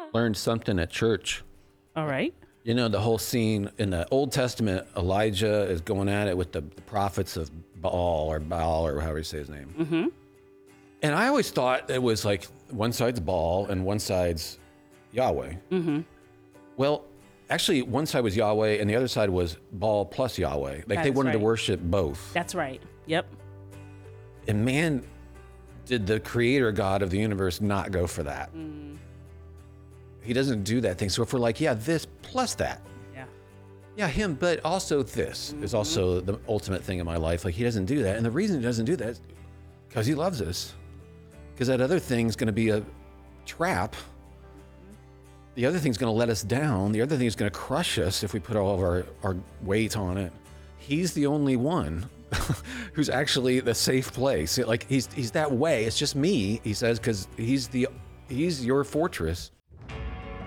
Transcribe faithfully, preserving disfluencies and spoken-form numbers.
learned something at church. All right. You know, the whole scene in the Old Testament, Elijah is going at it with the, the prophets of Baal or Baal or however you say his name. Mm-hmm. And I always thought it was like one side's Baal and one side's Yahweh. Mm-hmm. Well, actually, one side was Yahweh and the other side was Baal plus Yahweh. Like That they is wanted to right. worship both. That's right. Yep. And man, did the creator God of the universe not go for that. Mm. He doesn't do that thing. So if we're like, yeah, this plus that. Yeah. Yeah, him, but also this Mm-hmm. is also the ultimate thing in my life. Like he doesn't do that. And the reason he doesn't do that is because he loves us. Because that other thing's going to be a trap. The other thing's going to let us down. The other thing is going to crush us if we put all of our, our weight on it. He's the only one who's actually the safe place. Like he's he's that way. It's just me, he says, because he's the he's your fortress.